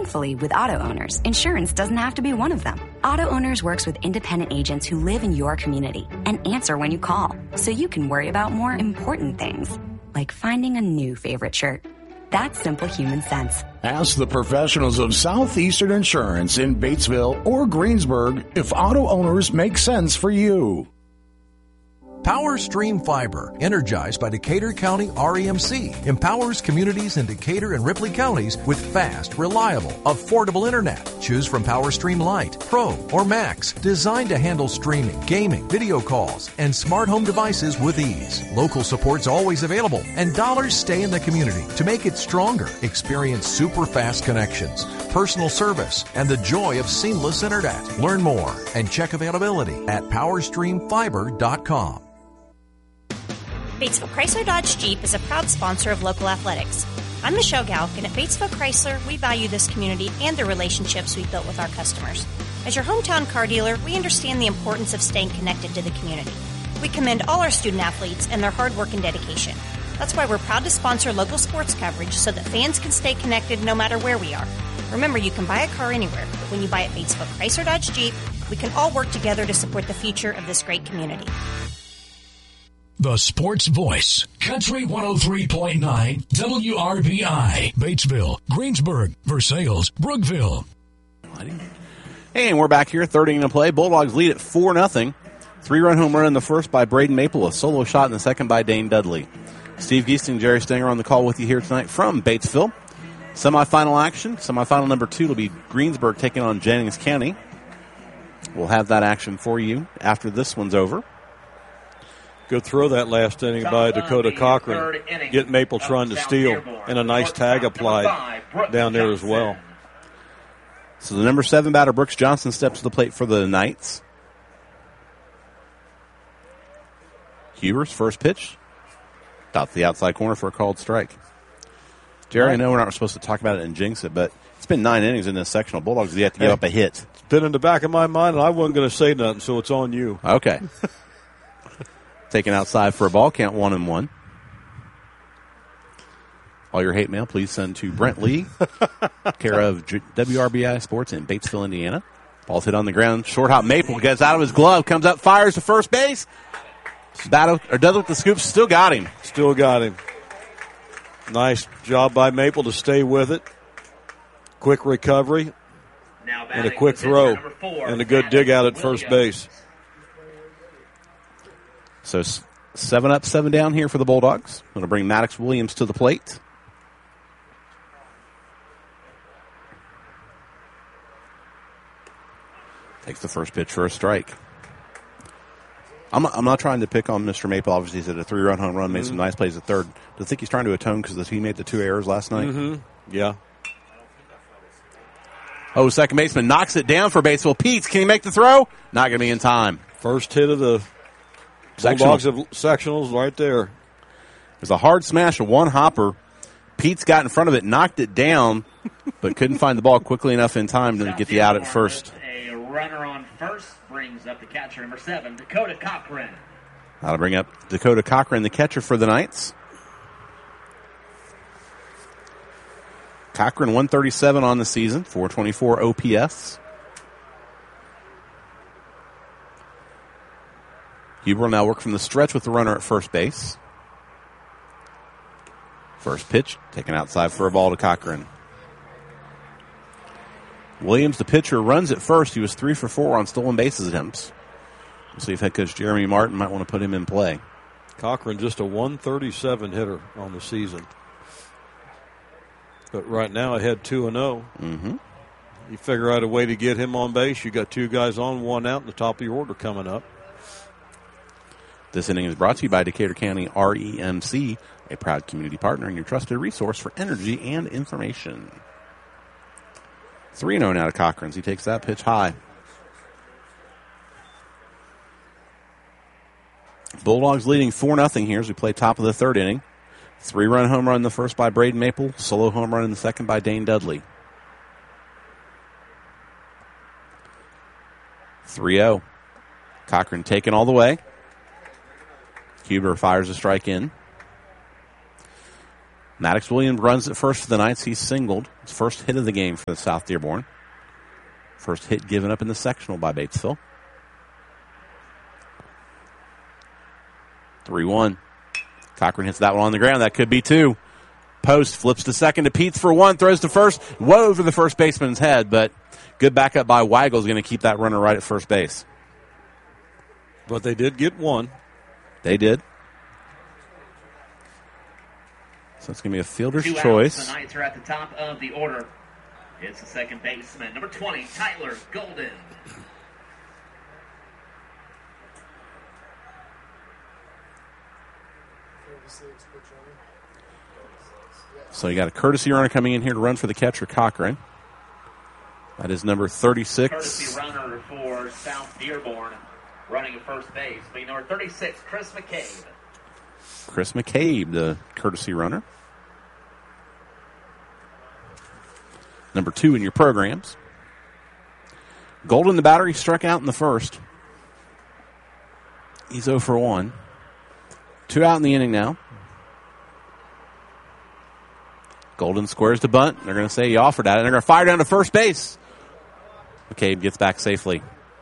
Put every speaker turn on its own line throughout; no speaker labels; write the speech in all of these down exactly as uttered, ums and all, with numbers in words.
Thankfully, with auto owners, insurance doesn't have to be one of them. Auto Owners works with independent agents who live in your community and answer when you call, so you can worry about more important things, like finding a new favorite shirt. That's simple human sense.
Ask the professionals of Southeastern Insurance in Batesville or Greensburg if auto owners make sense for you.
PowerStream Fiber, energized by Decatur County R E M C, empowers communities in Decatur and Ripley counties with fast, reliable, affordable internet. Choose from PowerStream Lite, Pro, or Max, designed to handle streaming, gaming, video calls, and smart home devices with ease. Local support's always available, and dollars stay in the community to make it stronger. Experience super fast connections, personal service, and the joy of seamless internet. Learn more and check availability at power stream fiber dot com.
Batesville Chrysler Dodge Jeep is a proud sponsor of local athletics. I'm Michelle Galk, and at Batesville Chrysler, we value this community and the relationships we've built with our customers. As your hometown car dealer, we understand the importance of staying connected to the community. We commend all our student athletes and their hard work and dedication. That's why we're proud to sponsor local sports coverage so that fans can stay connected no matter where we are. Remember, you can buy a car anywhere, but when you buy at Batesville Chrysler Dodge Jeep, we can all work together to support the future of this great community.
The Sports Voice, Country one oh three point nine, W R B I, Batesville, Greensburg, Versailles, Brookville.
Hey, and we're back here, third inning to play. Bulldogs lead at four nothing. Three-run home run in the first by Braden Maple, a solo shot in the second by Dane Dudley. Steve Geesting, Jerry Stenger on the call with you here tonight from Batesville. Semifinal action, semifinal number two will be Greensburg taking on Jennings County. We'll have that action for you after this one's over.
Good throw that last inning by Dakota Cochran. Get Maple trying to steal, and a nice tag applied down there as well.
So the number seven batter, Brooks Johnson, steps to the plate for the Knights. Huber's first pitch. Out the outside corner for a called strike. Jerry, I know we're not supposed to talk about it and jinx it, but it's been nine innings in this sectional. Bulldogs have yet to give up a hit.
It's been in the back of my mind, and I wasn't going to say nothing, so it's on you.
Okay. Taken outside for a ball, count one and one. All your hate mail, please send to Brent Lee, care of W R B I Sports in Batesville, Indiana. Ball's hit on the ground. Short hop Maple gets out of his glove, comes up, fires to first base. Battle or does with the scoops, still got him.
Still got him. Nice job by Maple to stay with it. Quick recovery and a quick throw and a good dig out at first base.
So seven up, seven down here for the Bulldogs. Going to bring Maddox Williams to the plate. Takes the first pitch for a strike. I'm, I'm not trying to pick on Mister Maple. Obviously, he's hit a three-run home run, made mm-hmm. some nice plays at third. Do you think he's trying to atone because he made the two errors last night?
Mm-hmm. Yeah.
Oh, second baseman knocks it down for Batesville. Peets, can he make the throw? Not going to be in time.
First hit of the Bulldogs of sectionals right there.
There's a hard smash, a one hopper. Peets got in front of it, knocked it down, but couldn't find the ball quickly enough in time to get the out at first.
A runner on first brings up the catcher, number seven, Dakota Cochran.
That'll bring up Dakota Cochran, the catcher for the Knights. Cochran, one thirty-seven on the season, four twenty-four O P S. Huber will now work from the stretch with the runner at first base. First pitch, taken outside for a ball to Cochran. Williams, the pitcher, runs at first. He was three for four on stolen bases attempts. We'll see if head coach Jeremy Martin might want to put him in play.
Cochran just a one thirty-seven hitter on the season. But right now ahead two and oh.
Mm-hmm.
You figure out a way to get him on base. You got two guys on, one out, and the top of your order coming up.
This inning is brought to you by Decatur County R E M C, a proud community partner and your trusted resource for energy and information. three and oh now to Cochran. He takes that pitch high. Bulldogs leading four nothing here as we play top of the third inning. Three-run home run in the first by Braden Maple. Solo home run in the second by Dane Dudley. three oh. Cochran taken all the way. Huber fires a strike in. Maddox Williams runs at first for the Knights. He's singled. His first hit of the game for the South Dearborn. First hit given up in the sectional by Batesville. three one. Cochran hits that one on the ground. That could be two. Post flips to second to Peets for one. Throws to first. Way over the first baseman's head, but good backup by Weigel is going to keep that runner right at first base.
But they did get one.
They did. So it's going to be a fielder's
Two
choice.
Outs. The Knights are at the top of the order. It's the second baseman, number twenty, Tyler Golden.
So you got a courtesy runner coming in here to run for the catcher, Cochran. That is number thirty-six.
Courtesy runner for South Dearborn, running at first base. Be number thirty-six, Chris McCabe.
Chris McCabe, the courtesy runner. Number two in your programs. Golden, the battery, struck out in the first. He's zero for one. Two out in the inning now. Golden squares to bunt. They're going to say he offered at it. They're going to fire down to first base. McCabe gets back safely.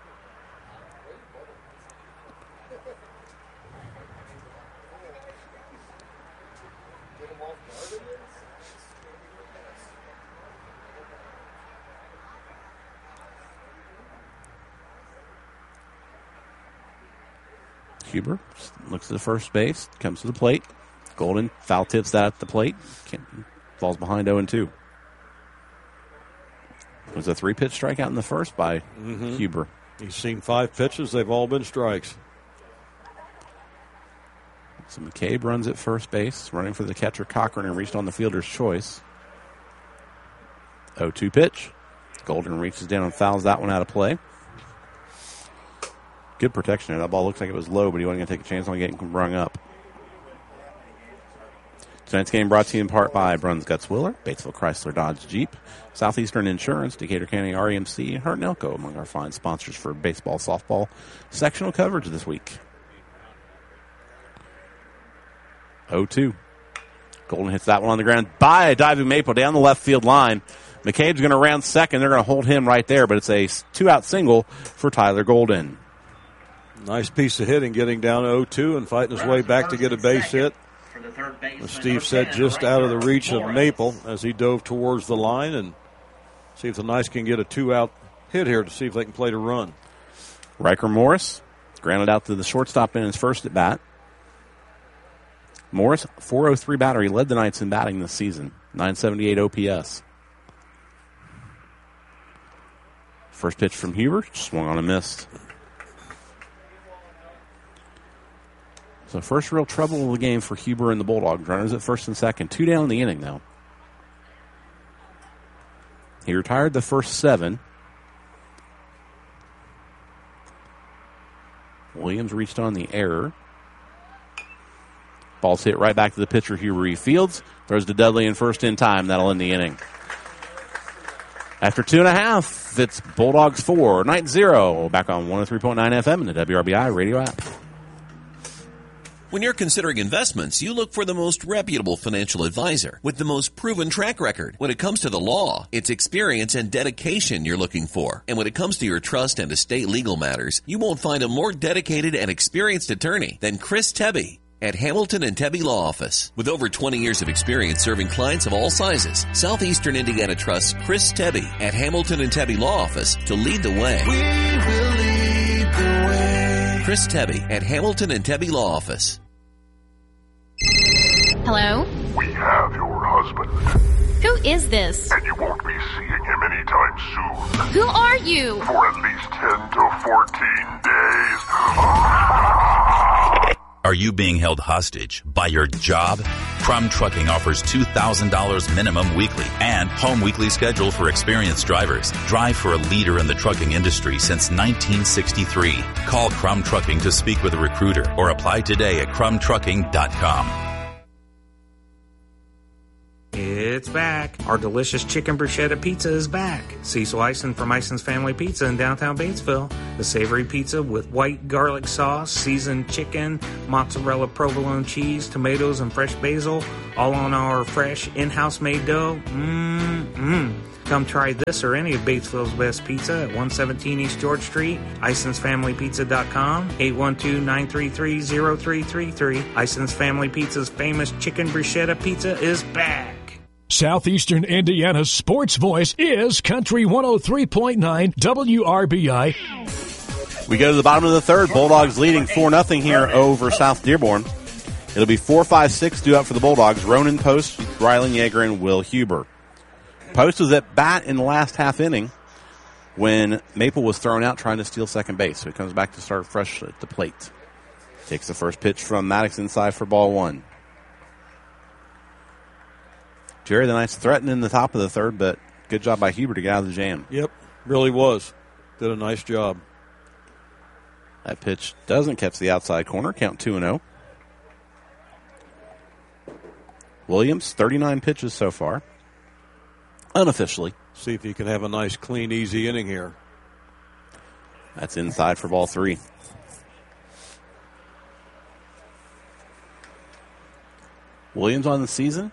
Huber looks at the first base, comes to the plate. Golden foul tips that at the plate. Can't, falls behind oh and two. It was a three-pitch strikeout in the first by mm-hmm. Huber.
He's seen five pitches. They've all been strikes.
So McCabe runs at first base, running for the catcher Cochran, and reached on the fielder's choice. oh two pitch. Golden reaches down and fouls that one out of play. Good protection there. That ball looks like it was low, but he wasn't going to take a chance on getting rung up. Tonight's game brought to you in part by Bruns Gutzwiller, Batesville Chrysler Dodge Jeep, Southeastern Insurance, Decatur County R E M C, and Hart and Elko among our fine sponsors for baseball, softball, sectional coverage this week. oh two. Golden hits that one on the ground by a diving Maple down the left field line. McCabe's going to round second. They're going to hold him right there, but it's a two-out single for Tyler Golden.
Nice piece of hitting, getting down oh two and fighting his way back to get a base hit. As Steve said, just out of the reach of Maple as he dove towards the line, and see if the Knights can get a two-out hit here to see if they can play to run.
Riker Morris grounded out to the shortstop in his first at bat. Morris, four oh three batter. He led the Knights in batting this season, nine seventy-eight O P S. First pitch from Huber, swung on and missed. So first real trouble of the game for Huber and the Bulldogs. Runners at first and second. Two down in the inning now. He retired the first seven. Williams reached on the error. Ball's hit right back to the pitcher, Huber E. Fields. Throws to Dudley in first in time. That'll end the inning. After two and a half, it's Bulldogs four, Knights zero. Back on one oh three point nine F M and the W R B I radio app.
When you're considering investments, you look for the most reputable financial advisor with the most proven track record. When it comes to the law, it's experience and dedication you're looking for. And when it comes to your trust and estate legal matters, you won't find a more dedicated and experienced attorney than Chris Tebby at Hamilton and Tebby Law Office. With over twenty years of experience serving clients of all sizes, Southeastern Indiana trusts Chris Tebby at Hamilton and Tebby Law Office to lead the way. We will lead the way. Chris Tebby at Hamilton and Tebby Law Office.
Hello?
We have your husband.
Who is this?
And you won't be seeing him anytime soon.
Who are you?
For at least ten to fourteen days.
Are you being held hostage by your job? Crum Trucking offers two thousand dollars minimum weekly and home weekly schedule for experienced drivers. Drive for a leader in the trucking industry since nineteen sixty-three. Call Crum Trucking to speak with a recruiter or apply today at crum trucking dot com.
Yeah. it's back. Our delicious chicken bruschetta pizza is back. Cecil Eisen from Eisen's Family Pizza in downtown Batesville. The savory pizza with white garlic sauce, seasoned chicken, mozzarella provolone cheese, tomatoes, and fresh basil, all on our fresh in-house made dough. Mmm-mmm. Come try this or any of Batesville's best pizza at one seventeen East George Street, Isons Family Pizza dot com, eight one two, nine three three, zero three three three. Isons Family Pizza's famous chicken bruschetta pizza is back.
Southeastern Indiana's sports voice is Country one oh three point nine W R B I.
We go to the bottom of the third. Bulldogs leading four nothing here over South Dearborn. It'll be four five six due up for the Bulldogs. Ronan Post, Rylan Yeager, and Will Huber. Post was at bat in the last half inning when Maple was thrown out trying to steal second base. So he comes back to start fresh at the plate. Takes the first pitch from Maddox inside for ball one. Jerry the Knights threatened in the top of the third, but good job by Huber to get out of the jam.
Yep, really was. Did a nice job.
That pitch doesn't catch the outside corner. Count two and oh. Williams, thirty-nine pitches so far. Unofficially.
See if he can have a nice, clean, easy inning here.
That's inside for ball three. Williams on the season.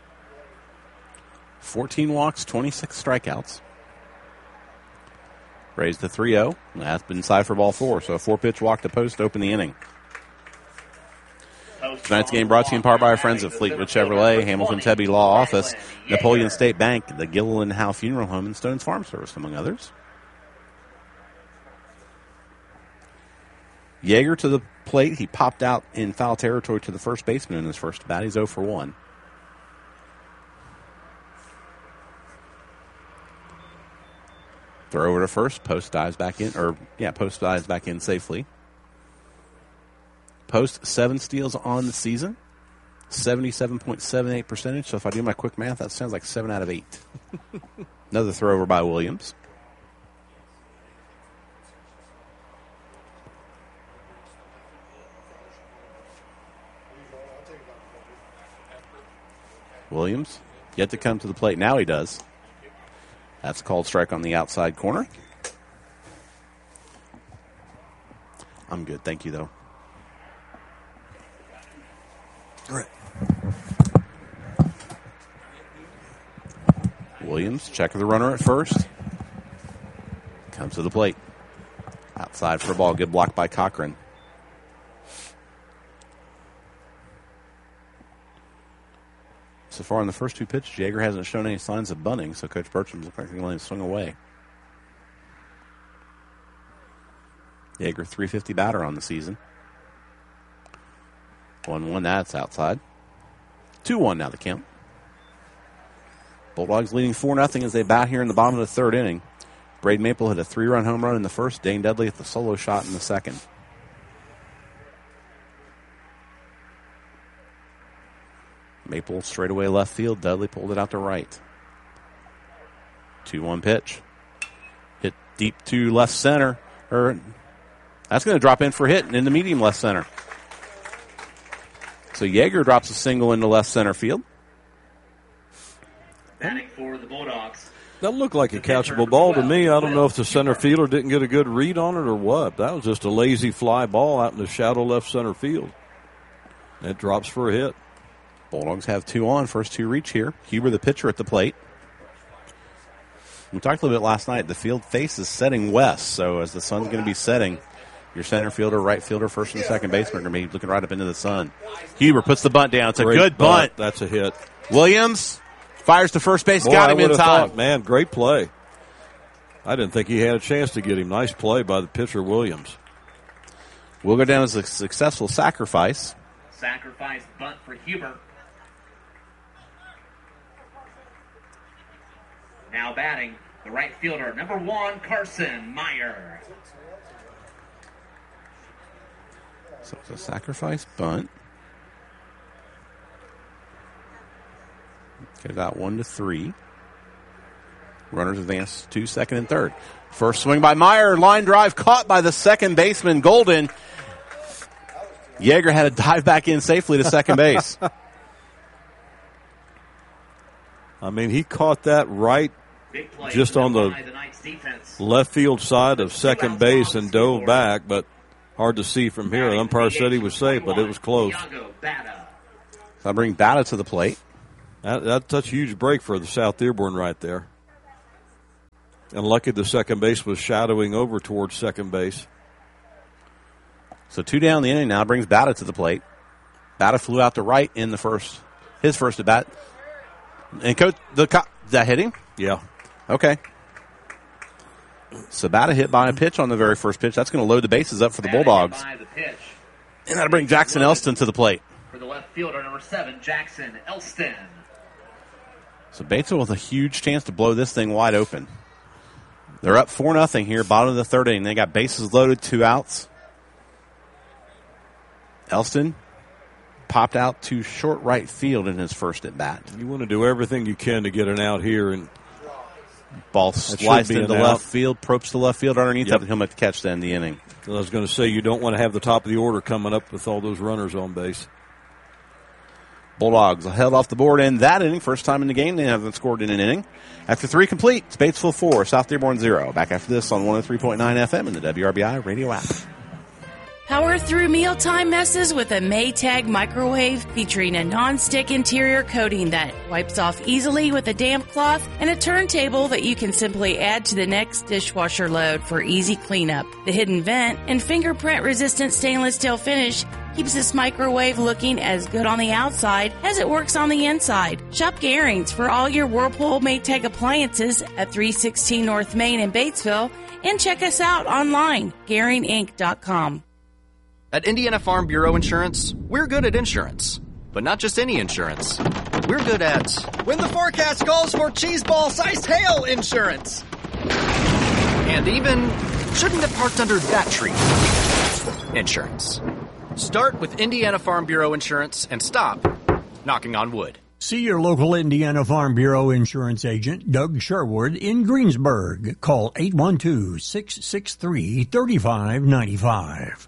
fourteen walks, twenty-six strikeouts. Raised to three oh. That's been inside for ball four. So a four-pitch walk to Post to open the inning. Tonight's game brought to you in part by our friends at Fleetwood Chevrolet, Hamilton Tebby Law Office, Napoleon State Bank, the Gilliland Howe Funeral Home, and Stone's Farm Service, among others. Yeager to the plate. He popped out in foul territory to the first baseman in his first bat. He's oh for one. Throw over to first. Post dives back in, or yeah, Post dives back in safely. Post, seven steals on the season, seventy-seven point seven eight percentage. So if I do my quick math, that sounds like seven out of eight. Another throw over by Williams. Williams, yet to come to the plate. Now he does. That's a called strike on the outside corner. I'm good. Thank you, though.
Right.
Williams, check the runner at first. Comes to the plate. Outside for a ball. Good block by Cochran. So far in the first two pitches, Yeager hasn't shown any signs of bunting, so Coach Bertram's looks like he's going to let him swing away. Yeager, three fifty batter on the season. one one, that's outside. two one now the count. Bulldogs leading four nothing as they bat here in the bottom of the third inning. Braden Maple hit a three-run home run in the first. Dane Dudley hit the solo shot in the second. Maple straightaway left field. Dudley pulled it out to right. two one pitch. Hit deep to left center. Or that's going to drop in for a hit in the medium left center. So Yeager drops a single into left center field.
Batting for the Bulldogs.
That looked like a catchable ball to me. I don't know if the center fielder didn't get a good read on it or what. That was just a lazy fly ball out in the shadow left center field. It drops for a hit.
Bulldogs have two on. First two reach here. Huber, the pitcher, at the plate. We talked a little bit last night. The field face is setting west, so as the sun's going to be setting, your center fielder, right fielder, first and second baseman are going to be looking right up into the sun. Huber puts the bunt down. It's a
Great
good bunt.
bunt. That's a hit.
Williams fires to first base.
Boy,
got him
I
in time.
Thought, man, great play. I didn't think he had a chance to get him. Nice play by the pitcher, Williams.
We'll go down as a successful sacrifice.
Sacrifice bunt for Huber. Now batting, the right fielder, number one, Carson Meyer.
So it's a sacrifice bunt. Okay, got one to three. Runners advance to second and third. First swing by Meyer, line drive caught by the second baseman, Golden. Yeager had to dive back in safely to second base.
I mean, he caught that right just on the left field side of second base and dove back, but hard to see from here. The umpire said he was safe, but it was close.
I bring Bata to the plate.
That, that's a huge break for the South Dearborn right there. And lucky the second base was shadowing over towards second base.
So two down the inning now brings Bata to the plate. Bata flew out to right in the first, his first at bat. And coach, the did that hit him?
Yeah.
Okay. So Bata hit by a pitch on the very first pitch. That's going to load the bases up for the Bulldogs. And that'll bring Jackson Elston to the plate.
For the left fielder, number seven, Jackson Elston.
So Batesville with a huge chance to blow this thing wide open. They're up four nothing here, bottom of the third inning. They got bases loaded, two outs. Elston popped out to short right field in his first at bat.
You want to do everything you can to get an out here, and
ball sliced into left
out.
field. Probst to left field underneath
Yep.
that. He'll make the catch to end the inning.
I was going to say you don't want to have the top of the order coming up with all those runners on base.
Bulldogs held off the board in that inning. First time in the game they haven't scored in an inning. After three complete, it's Batesville four, South Dearborn zero. Back after this on one oh three point nine F M and the W R B I radio app.
Power through mealtime messes with a Maytag microwave featuring a non-stick interior coating that wipes off easily with a damp cloth and a turntable that you can simply add to the next dishwasher load for easy cleanup. The hidden vent and fingerprint-resistant stainless steel finish keeps this microwave looking as good on the outside as it works on the inside. Shop Garings for all your Whirlpool Maytag appliances at three sixteen North Main in Batesville, and check us out online, Garing Inc dot com.
At Indiana Farm Bureau Insurance, we're good at insurance. But not just any insurance. We're good at when the forecast calls for cheese ball-sized hail insurance. And even shouldn't have parked under that tree insurance. Start with Indiana Farm Bureau Insurance and stop knocking on wood.
See your local Indiana Farm Bureau insurance agent, Doug Sherwood, in Greensburg. Call eight one two, six six three, three five nine five.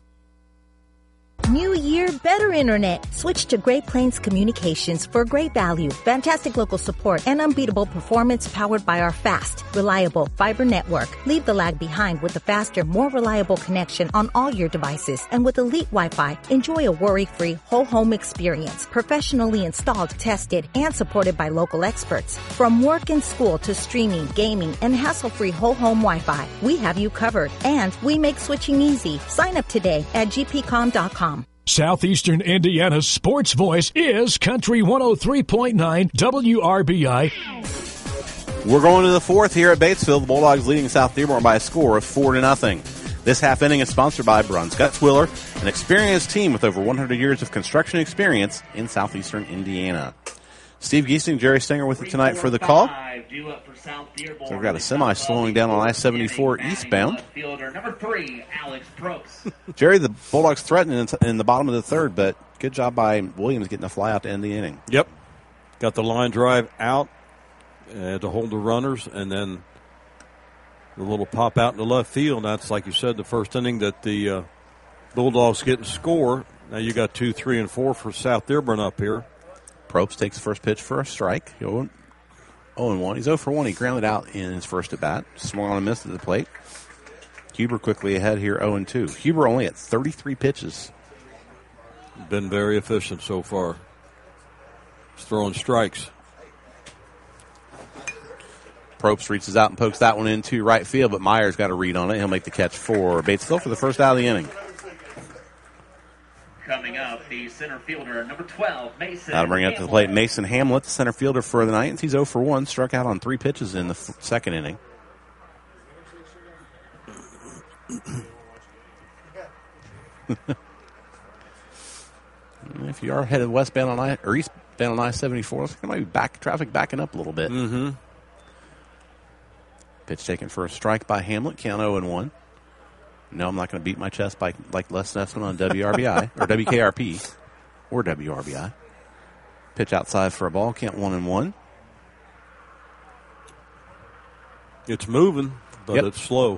New year, better internet. Switch to Great Plains Communications for great value, fantastic local support, and unbeatable performance powered by our fast, reliable fiber network. Leave the lag behind with a faster, more reliable connection on all your devices. And with Elite Wi-Fi, enjoy a worry-free whole home experience, professionally installed, tested, and supported by local experts. From work and school to streaming, gaming, and hassle-free whole home Wi-Fi, we have you covered. And we make switching easy. Sign up today at g p com dot com.
Southeastern Indiana's sports voice is Country one oh three point nine W R B I.
We're going to the fourth here at Batesville. The Bulldogs leading South Dearborn by a score of four to nothing. This half inning is sponsored by Bruns Gutzwiller, an experienced team with over one hundred years of construction experience in Southeastern Indiana. Steve Giesing, Jerry Stenger with you tonight for the call. So we've got a semi slowing down on I seventy-four eastbound.
Fielder number three, Alex Probst.
Jerry, the Bulldogs threatening in the bottom of the third, but good job by Williams getting a fly out to end the inning.
Yep. Got the line drive out uh, to hold the runners, and then the little pop out in the left field. That's, like you said, the first inning that the uh, Bulldogs get and score. Now you got two, three, and four for South Dearborn up here.
Probst takes the first pitch for a strike. oh and one. He's oh for one. He grounded out in his first at bat. Swung on a miss at the plate. Huber quickly ahead here, oh and two. Huber only at thirty-three pitches.
Been very efficient so far. He's throwing strikes.
Probst reaches out and pokes that one into right field, but Myers got a read on it. He'll make the catch for Batesville for the first out of the inning.
Coming up, the center fielder, number twelve, Mason.
That'll bring it up to the plate. Mason Hamlet, the center fielder for the Knights. He's oh for one, struck out on three pitches in the f- second inning. If you are headed westbound on I or eastbound on I seventy-four, it's might be back traffic backing up a little bit.
Mm-hmm.
Pitch taken for a strike by Hamlet. Count oh and one. No, I'm not going to beat my chest by like Les Nessman on W R B I or W K R P or W R B I. Pitch outside for a ball. Count one and one.
It's moving, but
yep.
It's slow.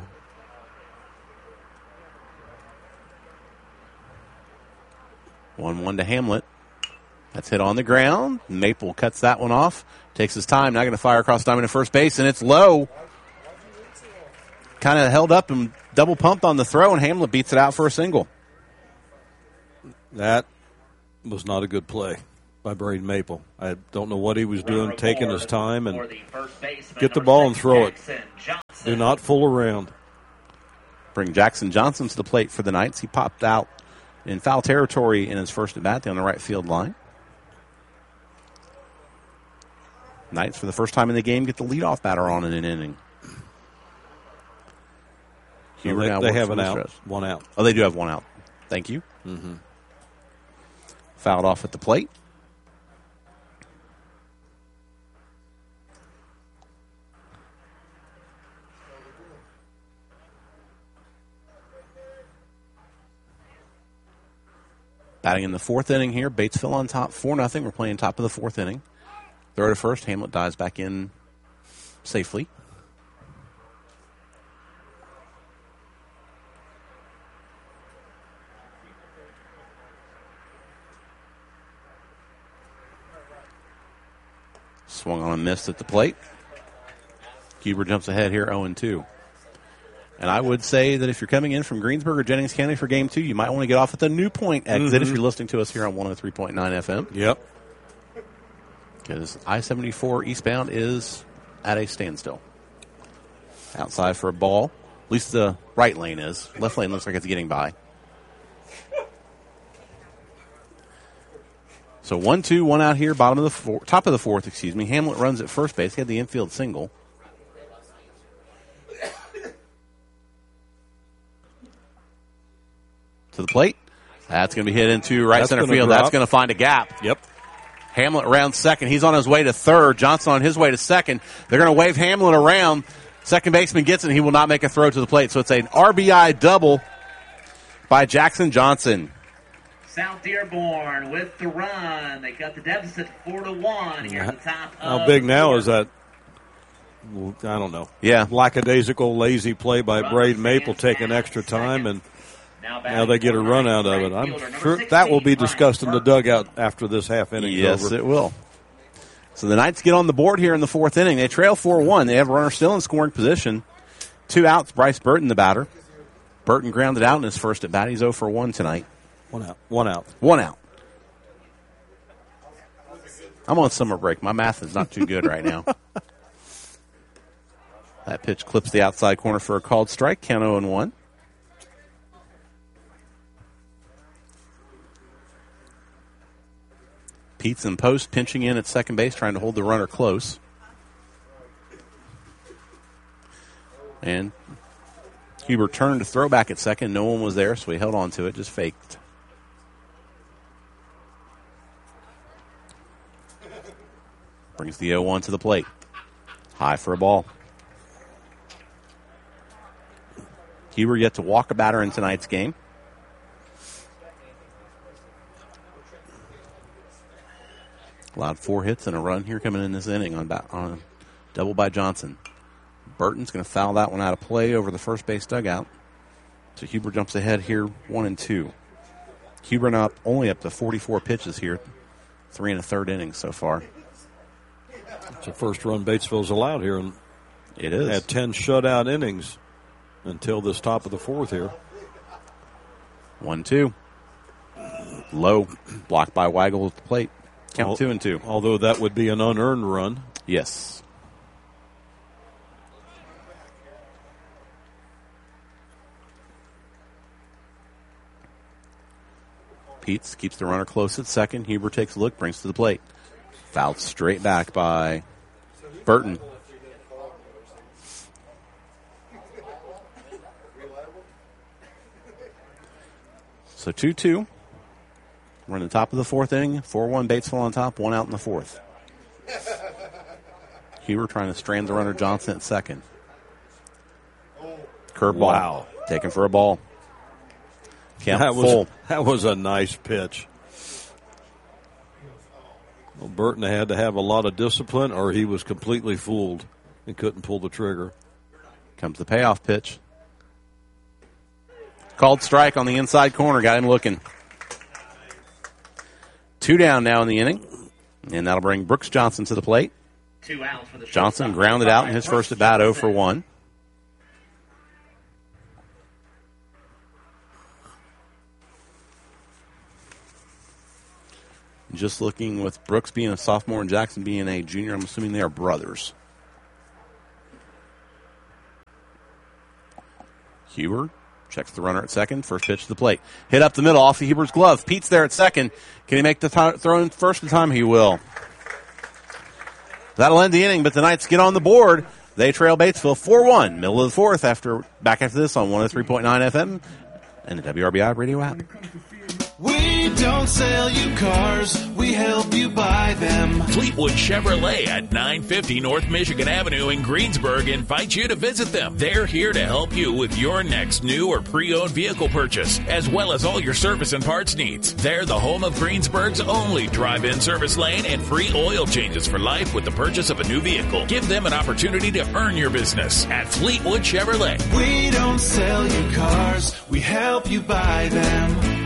one one to Hamlet. That's hit on the ground. Maple cuts that one off. Takes his time. Now going to fire across the diamond to first base, and it's low. Kind of held up and double pumped on the throw, and Hamlet beats it out for a single.
That was not a good play by Braden Maple. I don't know what he was doing, taking his time, and get the ball and throw it. Do not fool around.
Bring Jackson Johnson to the plate for the Knights. He popped out in foul territory in his first at-bat on the right field line. Knights, for the first time in the game, get the leadoff batter on in an inning.
So they, they have an out, stretch. one out.
Oh, they do have one out. Thank you.
Mm-hmm.
Fouled off at the plate. Batting in the fourth inning here. Batesville on top, four nothing. We're playing top of the fourth inning. Throw to first. Hamlet dives back in safely. Swung on and missed at the plate. Huber jumps ahead here, oh and two. And I would say that if you're coming in from Greensburg or Jennings County for game two, you might want to get off at the New Point exit mm-hmm. if you're listening to us here on one oh three point nine F M.
Yep.
Because I seventy-four eastbound is at a standstill. Outside for a ball. At least the right lane is. Left lane looks like it's getting by. So one two, one out here, bottom of the four, top of the fourth, excuse me. Hamlet runs at first base. He had the infield single. To the plate. That's going to be hit into right
That's
center
gonna
field.
drop.
That's going to find a gap.
Yep.
Hamlet around second. He's on his way to third. Johnson on his way to second. They're going to wave Hamlet around. Second baseman gets it, and he will not make a throw to the plate. So it's an R B I double by Jackson Johnson.
South Dearborn with the run. They cut the deficit four to one here at the top.
How big now is that? I don't know.
Yeah.
Lackadaisical, lazy play by Braden Maple, taking extra time, and now they get a run out of it. I'm sure that will be discussed in the dugout after this half inning is
yes,
over.
Yes, it will. So the Knights get on the board here in the fourth inning. They trail four one. They have a runner still in scoring position. Two outs. Bryce Burton, the batter. Burton grounded out in his first at bat. He's oh for one tonight.
One out. One out.
One out. I'm on summer break. My math is not too good right now. That pitch clips the outside corner for a called strike. Count oh and one. Pete's in post, pinching in at second base, trying to hold the runner close. And Huber turned to throw back at second. No one was there, so he held on to it, just faked. Brings the oh one to the plate. High for a ball. Huber yet to walk a batter in tonight's game. Allowed four hits and a run here coming in this inning on, on a double by Johnson. Burton's going to foul that one out of play over the first base dugout. So Huber jumps ahead here, one and two. Huber now only up to forty-four pitches here, three and a third innings so far.
It's the first run Batesville's allowed here. And
it is.
Had ten shutout innings until this top of the fourth here.
One two. Low, blocked by Weigel at the plate. Count Al- two and two.
Although that would be an unearned run.
Yes. Peets keeps the runner close at second. Huber takes a look, brings to the plate. Fouled straight back by Burton. So two two. We're in the top of the fourth inning. four one Batesville on top, one out in the fourth. Huber trying to strand the runner Johnson at second. Curveball.
Wow.
Taken for a ball. Count
that
full.
Was, that was a nice pitch. Well, Burton had to have a lot of discipline or he was completely fooled and couldn't pull the trigger.
Comes the payoff pitch. Called strike on the inside corner. Got him looking. Two down now in the inning, and that'll bring Brooks Johnson to the plate.
Two outs for the
Johnson grounded out in his first at bat, oh for one. Just looking with Brooks being a sophomore and Jackson being a junior, I'm assuming they are brothers. Huber checks the runner at second. First pitch to the plate. Hit up the middle off of Huber's glove. Pete's there at second. Can he make the th- throw in first in time? He will. That'll end the inning, but the Knights get on the board. They trail Batesville four one. Middle of the fourth after back after this on one oh three point nine F M and the W R B I radio app.
We don't sell you cars, we help you buy them.
Fleetwood Chevrolet at nine fifty North Michigan Avenue in Greensburg invites you to visit them. They're here to help you with your next new or pre-owned vehicle purchase, as well as all your service and parts needs. They're the home of Greensburg's only drive-in service lane and free oil changes for life with the purchase of a new vehicle. Give them an opportunity to earn your business at Fleetwood Chevrolet.
We don't sell you cars, we help you buy them.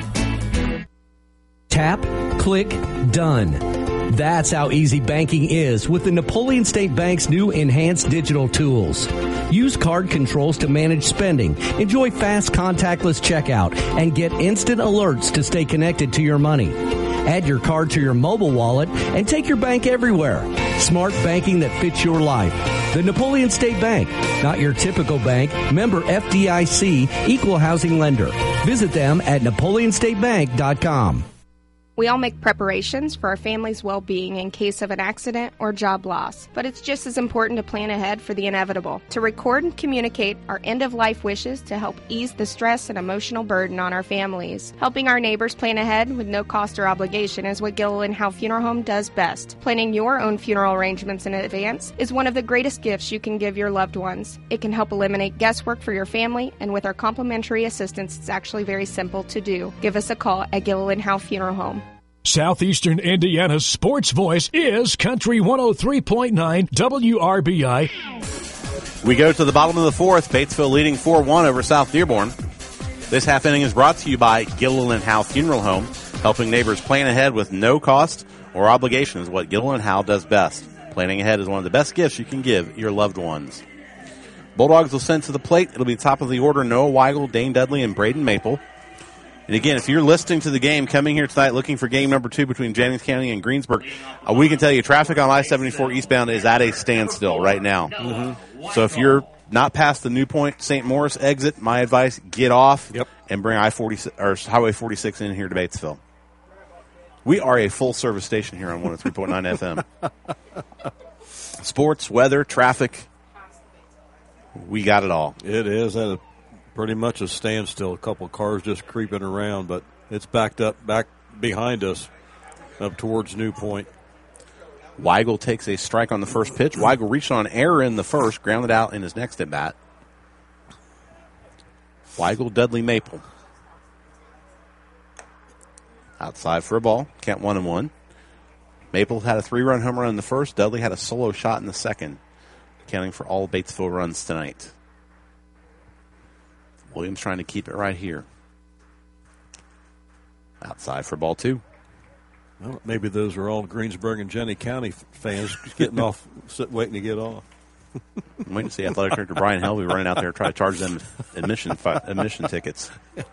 Tap, click, done. That's how easy banking is with the Napoleon State Bank's new enhanced digital tools. Use card controls to manage spending, enjoy fast contactless checkout, and get instant alerts to stay connected to your money. Add your card to your mobile wallet and take your bank everywhere. Smart banking that fits your life. The Napoleon State Bank, not your typical bank, member F D I C, equal housing lender. Visit them at napoleon state bank dot com.
We all make preparations for our family's well-being in case of an accident or job loss, but it's just as important to plan ahead for the inevitable, to record and communicate our end-of-life wishes to help ease the stress and emotional burden on our families. Helping our neighbors plan ahead with no cost or obligation is what Gilliland Howe Funeral Home does best. Planning your own funeral arrangements in advance is one of the greatest gifts you can give your loved ones. It can help eliminate guesswork for your family, and with our complimentary assistance, it's actually very simple to do. Give us a call at Gilliland Howe Funeral Home.
Southeastern Indiana's sports voice is Country one oh three point nine W R B I.
We go to the bottom of the fourth. Batesville leading four one over South Dearborn. This half inning is brought to you by Gilliland Howe Funeral Home, helping neighbors plan ahead with no cost or obligation is what Gilliland Howe does best. Planning ahead is one of the best gifts you can give your loved ones. Bulldogs will send to the plate. It'll be top of the order: Noah Weigel, Dane Dudley, and Braden Maple. And again, if you're listening to the game, coming here tonight looking for game number two between Jennings County and Greensburg, uh, we can tell you traffic on I seventy-four eastbound is at a standstill right now. Mm-hmm. So if you're not past the New Point Saint Morris exit, my advice, get off yep. and bring I forty or Highway forty-six in here to Batesville. We are a full-service station here on one oh three point nine F M. Sports, weather, traffic, we got it all.
It is at a pretty much a standstill. A couple of cars just creeping around, but it's backed up back behind us up towards New Point.
Weigel takes a strike on the first pitch. Weigel reached on error in the first, grounded out in his next at bat. Weigel, Dudley, Maple. Outside for a ball. Count one and one. Maple had a three-run home run in the first. Dudley had a solo shot in the second, accounting for all Batesville runs tonight. Williams trying to keep it right here. Outside for ball two.
Well, maybe those are all Greensburg and Jenny County fans getting off, sit, waiting to get off.
I'm waiting to see athletic director Brian Helvey running out there to try to charge them admission fi- admission tickets.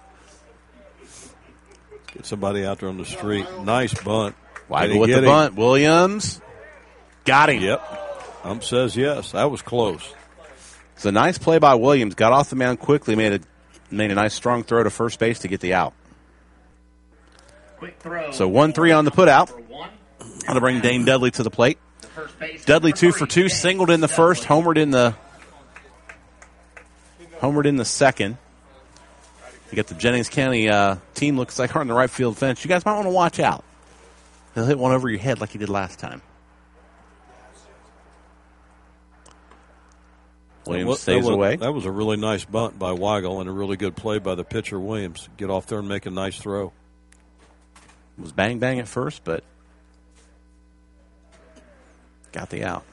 Get somebody out there on the street. Nice bunt.
Weigel with the him? bunt. Williams got him.
Yep. Ump says yes. That was close.
It's a nice play by Williams. Got off the mound quickly, made a made a nice strong throw to first base to get the out.
Quick throw.
So one three on the put out. That'll bring Dane Dudley to the plate. Dudley two for two, singled in the first, homered in the homered in the second. You got the Jennings County uh, team looks like on the right field fence. You guys might want to watch out. He'll hit one over your head like he did last time. Williams
that
stays
was,
away.
That was a really nice bunt by Weigel and a really good play by the pitcher, Williams. Get off there and make a nice throw.
It was bang-bang at first, but got the out.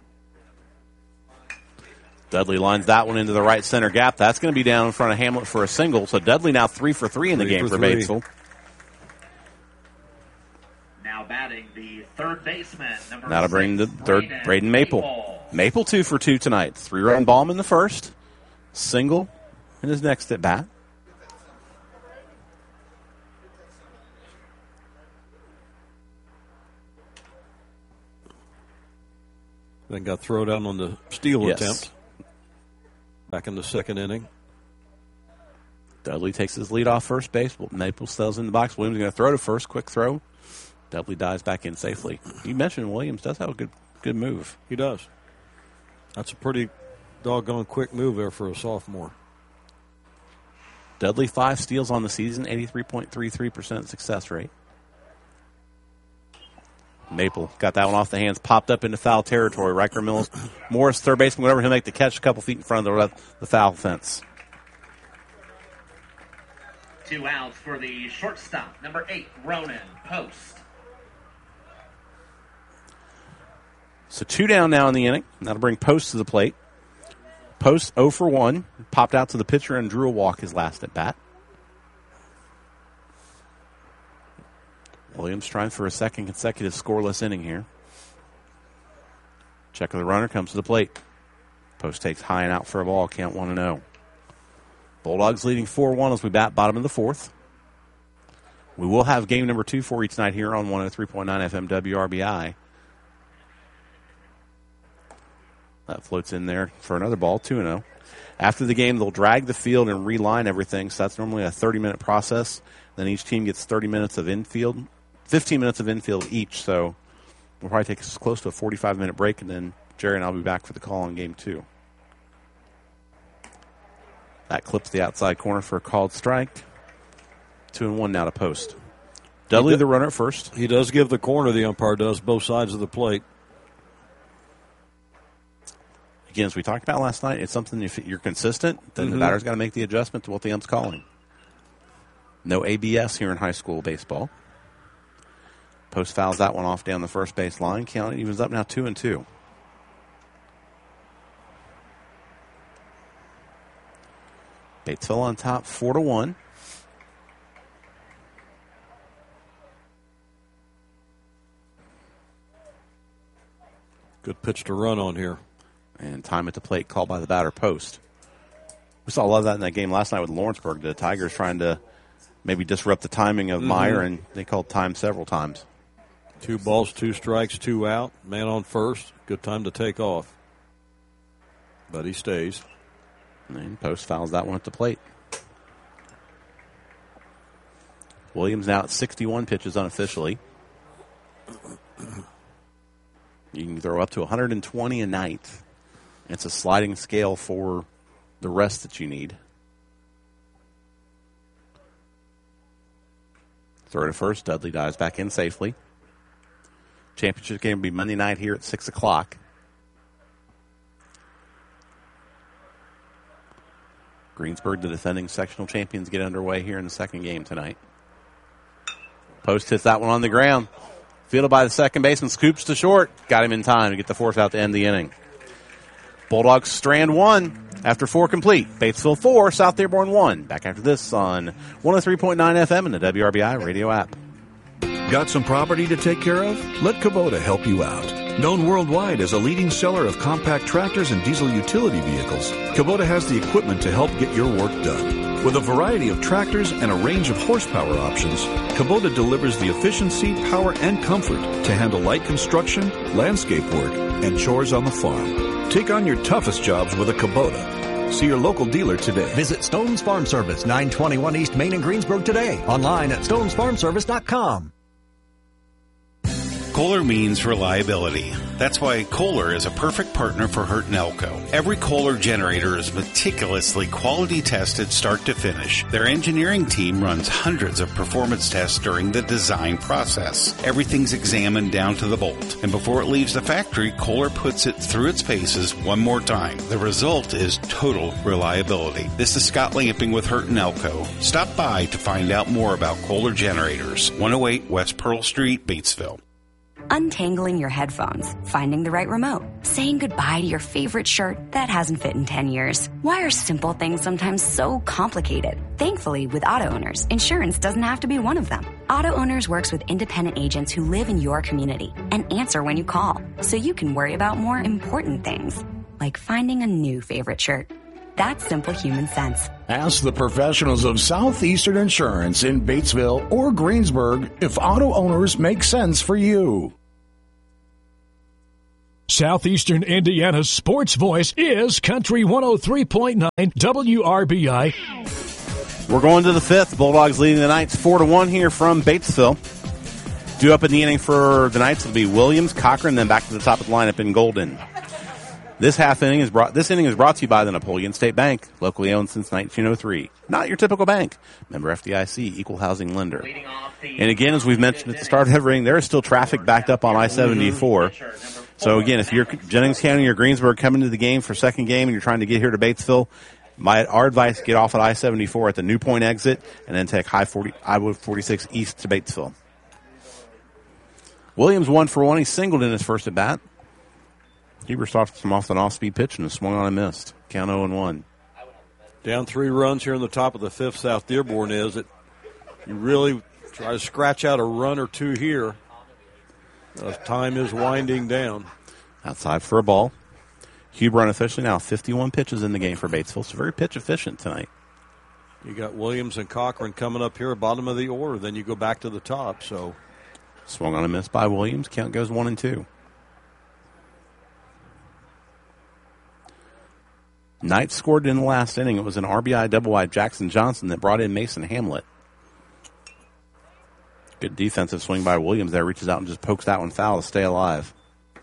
Dudley lines that one into the right center gap. That's going to be down in front of Hamlet for a single. So Dudley now three for three in the
three
game for,
for
Batesville.
the third baseman, number
That'll bring the
six,
third,
Braden
Braden Maple.
Maple.
Maple two for two tonight. Three-run bomb in the first. Single in his next at bat.
Then got thrown down on the steal
Yes.
attempt. Back in the second inning.
Dudley takes his lead off first base. Maple stays in the box. Williams going to throw to first. Quick throw. Dudley dives back in safely. You mentioned Williams does have a good good move.
He does. That's a pretty doggone quick move there for a sophomore.
Dudley, five steals on the season, eighty-three point three three percent success rate. Maple got that one off the hands, popped up into foul territory. Riker Mills, Morris, third baseman, whatever, he'll make the catch a couple feet in front of the, the foul fence.
Two outs for the shortstop, number eight, Ronan Post.
So two down now in the inning. That'll bring Post to the plate. Post oh for one, popped out to the pitcher and drew a walk his last at bat. Williams trying for a second consecutive scoreless inning here. Check of the runner, comes to the plate. Post takes high and out for a ball, count one and oh. Bulldogs leading four one as we bat bottom of the fourth. We will have game number two for each night here on one oh three point nine F M W R B I. That floats in there for another ball, two and oh. After the game, they'll drag the field and reline everything, so that's normally a thirty-minute process. Then each team gets thirty minutes of infield, fifteen minutes of infield each, so we'll probably take us close to a forty-five minute break, and then Jerry and I will be back for the call on game two. That clips the outside corner for a called strike. Two and one now to Post. Dudley, the runner at first.
He does give the corner, the umpire does, both sides of the plate.
Again, as we talked about last night, it's something if you're consistent, then
Mm-hmm.
the batter's got to make the adjustment to what the ump's calling. No A B S here in high school baseball. Post fouls that one off down the first base line. Count it evens up now two and two. Batesville on top, four to one.
Good pitch to run on here.
And time at the plate called by the batter, Post. We saw a lot of that in that game last night with Lawrenceburg. The Tigers trying to maybe disrupt the timing of
Mm-hmm.
Meyer, and they called time several times.
Two balls, two strikes, two out. Man on first. Good time to take off. But he stays.
And Post fouls that one at the plate. Williams now at sixty-one pitches unofficially. You can throw up to one hundred twenty a night. It's a sliding scale for the rest that you need. Throw to first. Dudley dives back in safely. Championship game will be Monday night here at six o'clock. Greensburg, the defending sectional champions, get underway here in the second game tonight. Post hits that one on the ground. Fielded by the second baseman, scoops to short. Got him in time to get the force out to end the inning. Bulldogs strand one after four complete. Batesville four, South Dearborn one. Back after this on one oh three point nine F M and the W R B I radio app.
Got some property to take care of? Let Kubota help you out. Known worldwide as a leading seller of compact tractors and diesel utility vehicles, Kubota has the equipment to help get your work done. With a variety of tractors and a range of horsepower options, Kubota delivers the efficiency, power, and comfort to handle light construction, landscape work, and chores on the farm. Take on your toughest jobs with a Kubota. See your local dealer today.
Visit Stone's Farm Service, nine twenty-one East Main in Greensburg today. Online at stones farm service dot com.
Kohler means reliability. That's why Kohler is a perfect partner for Hurt and Elko. Every Kohler generator is meticulously quality tested start to finish. Their engineering team runs hundreds of performance tests during the design process. Everything's examined down to the bolt. And before it leaves the factory, Kohler puts it through its paces one more time. The result is total reliability. This is Scott Lamping with Hurt and Elko. Stop by to find out more about Kohler generators. one oh eight West Pearl Street, Batesville.
Untangling your headphones, finding the right remote, saying goodbye to your favorite shirt that hasn't fit in ten years. Why are simple things sometimes so complicated? Thankfully, with auto owners, insurance doesn't have to be one of them. Auto Owners works with independent agents who live in your community and answer when you call, so you can worry about more important things, like finding a new favorite shirt. That's simple human sense.
Ask the professionals of Southeastern Insurance in Batesville or Greensburg if Auto Owners make sense for you.
Southeastern Indiana's sports voice is Country one oh three point nine W R B I.
We're going to the fifth. Bulldogs leading the Knights four to one here from Batesville. Due up in the inning for the Knights will be Williams, Cochran, then back to the top of the lineup in Golden. This half inning is brought. This inning is brought to you by the Napoleon State Bank, locally owned since nineteen oh three. Not your typical bank. Member F D I C, equal housing lender. And again, as we've mentioned at the start of every inning, there is still traffic backed up on I seventy-four. So again, if you're Jennings County or Greensburg coming to the game for second game and you're trying to get here to Batesville, my our advice: get off at I seventy-four at the New Point exit and then take High forty, I forty-six east to Batesville. Williams one for one. He singled in his first at bat. Huber stopped him off an off-speed pitch and swung on and missed. Count oh and one.
Down three runs here in the top of the fifth. South Dearborn is it. You really try to scratch out a run or two here. Uh, time is winding down.
Outside for a ball. Huber unofficially now fifty-one pitches in the game for Batesville. So very pitch efficient tonight.
You got Williams and Cochran coming up here, bottom of the order. Then you go back to the top. So
swung on a miss by Williams. Count goes one and two. Knights scored in the last inning. It was an R B I double by Jackson Johnson that brought in Mason Hamlet. Good defensive swing by Williams there. Reaches out and just pokes that one foul to stay alive.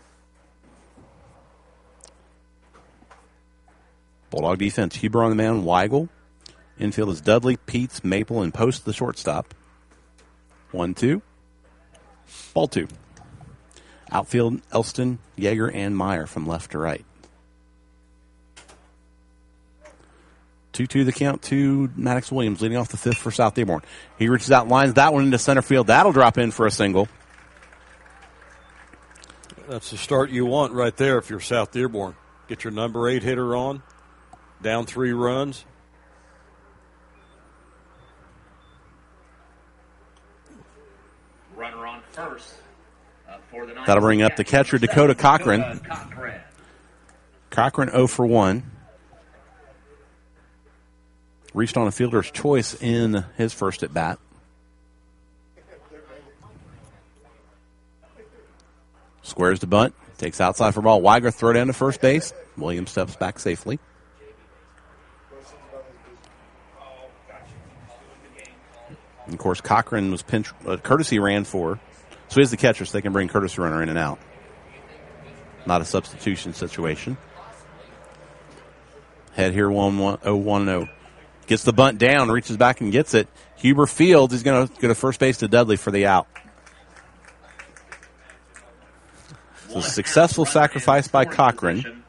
Bulldog defense. Huber on the mound. Weigel. Infield is Dudley, Peets, Maple, and Post the shortstop. One, two. Ball two. Outfield, Elston, Yeager, and Meyer from left to right. two two the count to Maddox Williams leading off the fifth for South Dearborn. He reaches out, lines that one into center field. That'll drop in for a single.
That's the start you want right there if you're South Dearborn. Get your number eight hitter on. Down three runs.
Runner on first. Uh, for the
That'll bring up the catcher, Dakota Cochran. Cochran oh for one. Reached on a fielder's choice in his first at bat. Squares the bunt. Takes outside for ball. Weiger throw down to first base. Williams steps back safely. And of course, Cochran was pinch. Uh, Courtesy ran for. So he's the catcher, so they can bring courtesy runner in and out. Not a substitution situation. Head here one one oh one oh. Gets the bunt down, reaches back and gets it. Huber fields. He's going to go to first base to Dudley for the out. So successful sacrifice by Cochran.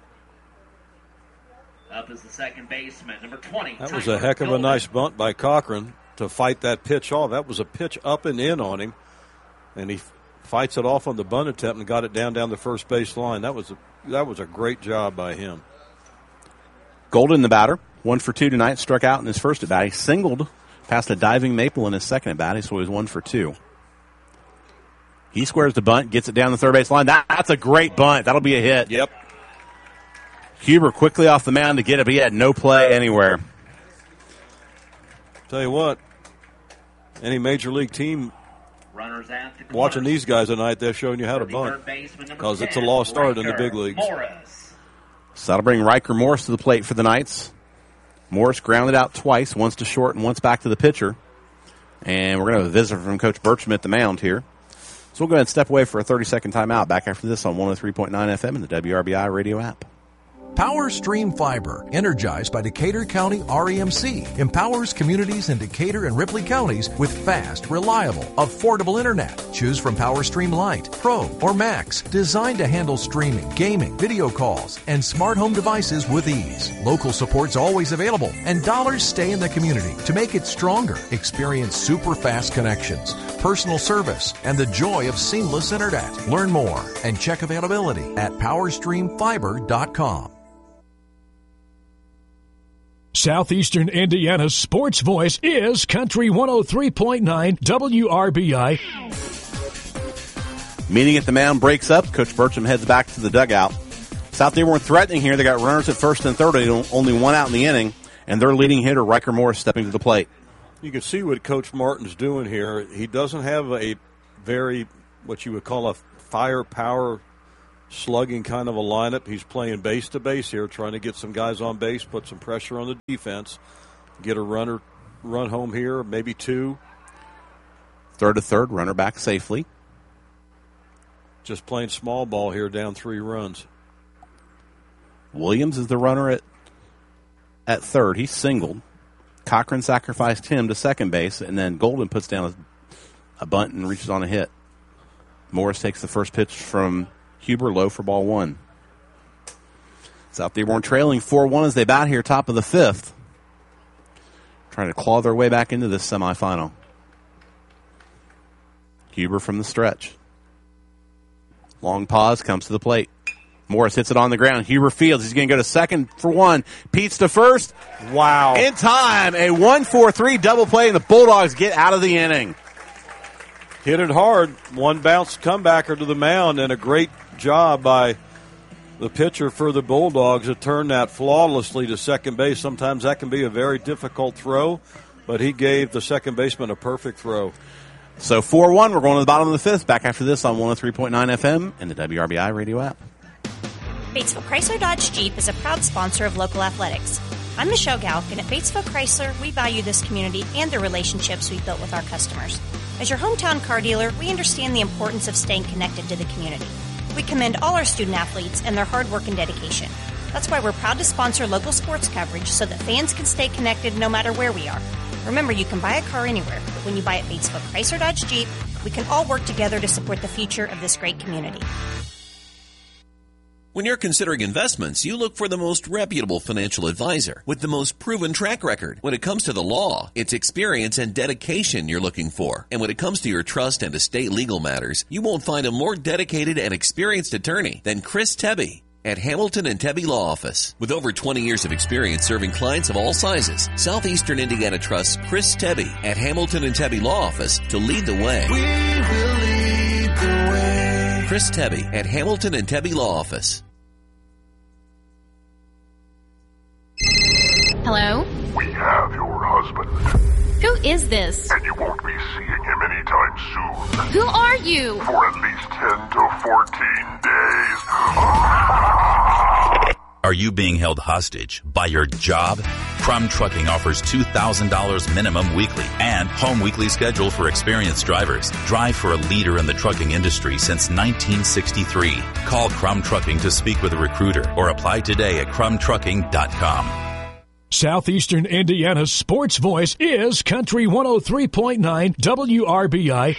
Up is the second baseman, number twenty.
That was a heck of a nice bunt by Cochran to fight that pitch off. That was a pitch up and in on him, and he fights it off on the bunt attempt and got it down down the first base line. That was a, that was a great job by him.
Golden, the batter. One for two tonight, struck out in his first at bat. He singled past a diving Maple in his second at bat, so he was one for two. He squares the bunt, gets it down the third base line. That, that's a great bunt. That'll be a hit.
Yep.
Huber quickly off the mound to get it, but he had no play anywhere.
Tell you what, any major league team
Runners at the
watching these guys tonight, they're showing you how to bunt because it's a lost art in the big leagues.
Morris.
So that'll bring Riker Morris to the plate for the Knights. Morris grounded out twice, once to short and once back to the pitcher. And we're going to have a visitor from Coach Bertram at the mound here. So we'll go ahead and step away for a thirty-second timeout. Back after this on one oh three point nine F M and the W R B I radio app.
Power Stream Fiber, energized by Decatur County R E M C, empowers communities in Decatur and Ripley counties with fast, reliable, affordable internet. Choose from Power Stream Lite, Pro, or Max, designed to handle streaming, gaming, video calls, and smart home devices with ease. Local support's always available, and dollars stay in the community to make it stronger. Experience super fast connections, personal service, and the joy of seamless internet. Learn more and check availability at power stream fiber dot com.
Southeastern Indiana's sports voice is Country one oh three point nine W R B I.
Meeting at the mound breaks up. Coach Burcham heads back to the dugout. South Dearborn threatening here. They got runners at first and third. They don't, only one out in the inning, and their leading hitter, Riker Morris, stepping to the plate.
You can see what Coach Martin's doing here. He doesn't have a very, what you would call a firepower slugging kind of a lineup. He's playing base to base here, trying to get some guys on base, put some pressure on the defense, get a runner run home here, maybe two.
Third to third, runner back safely.
Just playing small ball here, down three runs.
Williams is the runner at at third. He's singled. Cochran sacrificed him to second base, and then Golden puts down a, a bunt and reaches on a hit. Morris takes the first pitch from Huber, low for ball one. South Dearborn trailing four one as they bat here, top of the fifth. Trying to claw their way back into this semifinal. Huber from the stretch. Long pause, comes to the plate. Morris hits it on the ground. Huber fields. He's going to go to second for one. Pete's to first.
Wow.
In time, a one four three double play, and the Bulldogs get out of the inning.
Hit it hard. One bounce comebacker to the mound, and a great job by the pitcher for the Bulldogs to turn that flawlessly to second base. Sometimes that can be a very difficult throw, but he gave the second baseman a perfect throw.
So four one, we're going to the bottom of the fifth. Back after this on one oh three point nine F M and the W R B I radio app.
Batesville Chrysler Dodge Jeep is a proud sponsor of local athletics. I'm Michelle Gauk, and at Batesville Chrysler, we value this community and the relationships we've built with our customers. As your hometown car dealer, we understand the importance of staying connected to the community. We commend all our student athletes and their hard work and dedication. That's why we're proud to sponsor local sports coverage so that fans can stay connected no matter where we are. Remember, you can buy a car anywhere, but when you buy at Batesville Chrysler Dodge Jeep, we can all work together to support the future of this great community.
When you're considering investments, you look for the most reputable financial advisor with the most proven track record. When it comes to the law, it's experience and dedication you're looking for. And when it comes to your trust and estate legal matters, you won't find a more dedicated and experienced attorney than Chris Tebby at Hamilton and Tebby Law Office. With over twenty years of experience serving clients of all sizes, Southeastern Indiana trusts Chris Tebby at Hamilton and Tebby Law Office to lead the way.
We will lead the way.
Chris Tebby at Hamilton and Tebby Law Office.
Hello?
We have your husband.
Who is this?
And you won't be seeing him anytime soon.
Who are you?
For at least ten to fourteen days.
Are you being held hostage by your job? Crum Trucking offers two thousand dollars minimum weekly and home weekly schedule for experienced drivers. Drive for a leader in the trucking industry since nineteen sixty-three. Call Crum Trucking to speak with a recruiter or apply today at crum trucking dot com.
Southeastern Indiana's sports voice is Country one oh three point nine W R B I.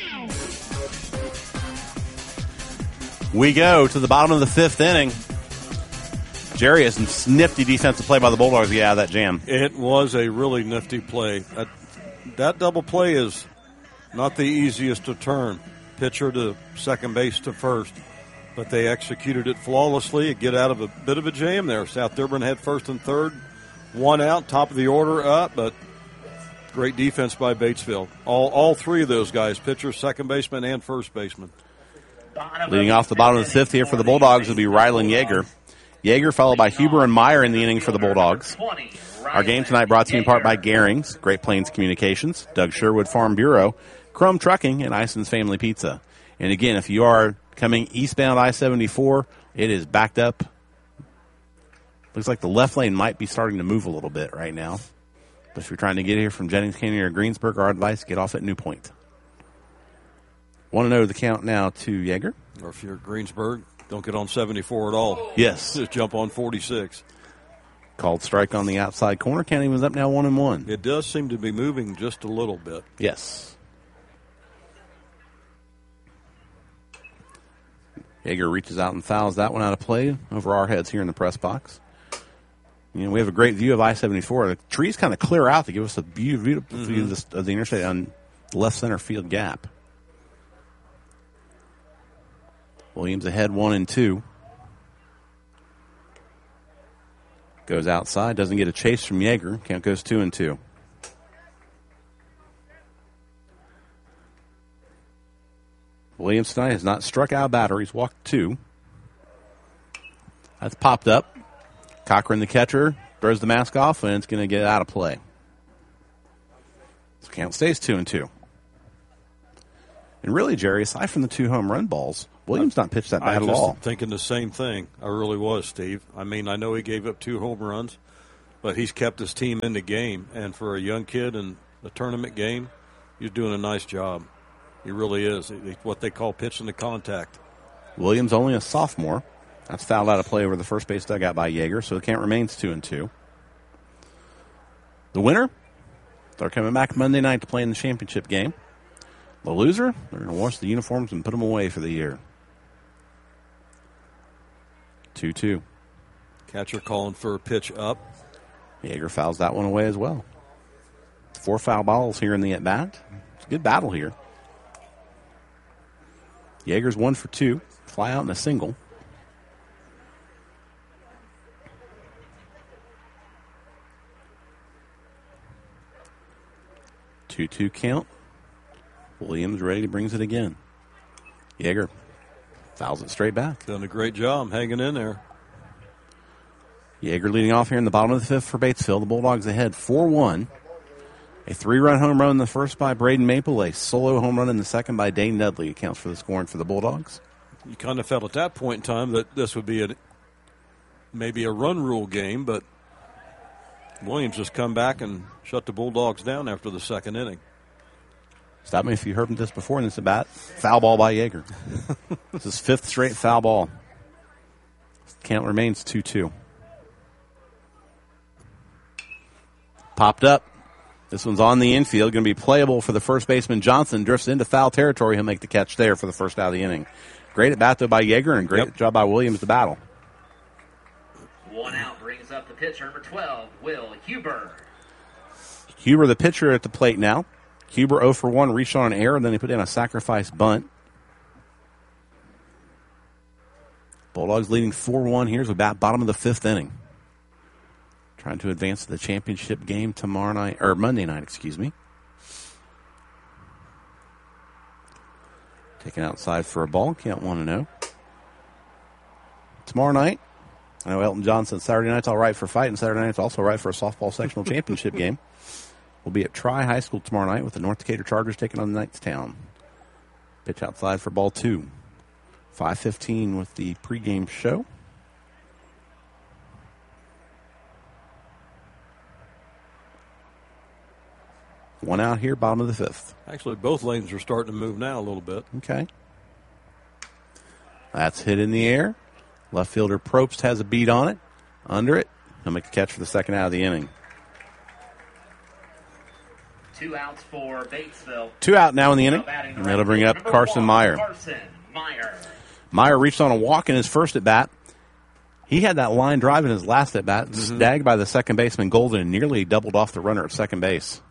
We go to the bottom of the fifth inning. Jerry, has some nifty defensive play by the Bulldogs to get out of that jam.
It was a really nifty play. That, that double play is not the easiest to turn. Pitcher to second base to first. But they executed it flawlessly. Get out of a bit of a jam there. South Dearborn had first and third. One out, top of the order up, but great defense by Batesville. All all three of those guys, pitcher, second baseman, and first baseman.
Leading off the bottom of the fifth here for the Bulldogs will be Rylan Yeager. Yeager followed by Huber and Meyer in the inning for the Bulldogs. Our game tonight brought to you in part by Garings, Great Plains Communications, Doug Sherwood Farm Bureau, Crum Trucking, and Ison's Family Pizza. And again, if you are coming eastbound I seventy-four, it is backed up. Looks like the left lane might be starting to move a little bit right now. But if you're trying to get here from Jennings Canyon or Greensburg, our advice, get off at New Point. Want to know the count now to Yeager?
Or if you're at Greensburg, don't get on seventy-four at all.
Yes.
Just jump on forty-six.
Called strike on the outside corner. County was up now one and one.
It does seem to be moving just a little bit.
Yes. Yeager reaches out and fouls that one out of play over our heads here in the press box. You know, we have a great view of I seventy-four. The trees kind of clear out to give us a beautiful mm-hmm. view of, this, of the interstate on the left center field gap. Williams ahead one and two. Goes outside, doesn't get a chase from Yeager. Count goes two and two. Williams tonight has not struck out a batter. He's walked two. That's popped up. Cochran, the catcher, throws the mask off, and it's going to get out of play. So count stays two and two. And really, Jerry, aside from the two home run balls, Williams not pitched that bad
I
at all.
was thinking the same thing. I really was, Steve. I mean, I know he gave up two home runs, but he's kept his team in the game. And for a young kid in the tournament game, he's doing a nice job. He really is. It's what they call pitching to contact.
Williams only a sophomore. That's fouled out of play over the first base dugout by Yeager, so the count remains two and two. The winner, they're coming back Monday night to play in the championship game. The loser, they're going to wash the uniforms and put them away for the year. two two.
Catcher calling for a pitch up.
Yeager fouls that one away as well. Four foul balls here in the at-bat. It's a good battle here. Yeager's one for two. Fly out in a single. two two count. Williams ready to brings it again. Yeager fouls it straight back.
Done a great job hanging in there.
Yeager leading off here in the bottom of the fifth for Batesville. The Bulldogs ahead four one. A three-run home run in the first by Braden Maple. A solo home run in the second by Dane Dudley accounts for the scoring for the Bulldogs.
You kind of felt at that point in time that this would be a, maybe a run rule game, but Williams just come back and shut the Bulldogs down after the second inning.
Stop me if you heard this before in this at bat. Foul ball by Yeager. This is fifth straight foul ball. Count remains two two. Popped up. This one's on the infield. Going to be playable for the first baseman. Johnson drifts into foul territory. He'll make the catch there for the first out of the inning. Great at bat, though, by Yeager, and great
yep.
job by Williams to battle.
One out brings up the pitcher, number twelve, Will Huber.
Huber, the pitcher, at the plate now. Huber oh for one, reached on an error, and then he put in a sacrifice bunt. Bulldogs leading four one here as we bat bottom of the fifth inning. Trying to advance to the championship game tomorrow night, or Monday night, excuse me. Taken outside for a ball, count one and oh. Tomorrow night, I know Elton John said Saturday night's all right for fighting. Saturday night's also right for a softball sectional championship game. We'll be at Tri High School tomorrow night with the North Decatur Chargers taking on the Knightstown. Pitch outside for ball two. five fifteen with the pregame show. One out here, bottom of the fifth.
Actually, both lanes are starting to move now a little bit.
Okay. That's hit in the air. Left fielder Probst has a beat on it. Under it. He'll make the catch for the second out of the inning.
Two outs for Batesville.
Two out now in the inning. And that'll bring up Carson Meyer.
Carson Meyer.
Meyer reached on a walk in his first at bat. He had that line drive in his last at bat.
Mm-hmm.
Snagged by the second baseman Golden and nearly doubled off the runner at second base.